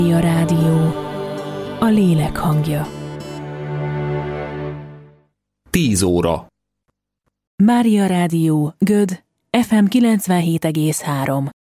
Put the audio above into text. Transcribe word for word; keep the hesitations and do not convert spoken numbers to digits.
Mária Rádió, a lélek hangja. Tíz óra. Mária Rádió, Göd, ef em kilencvenhét egész három.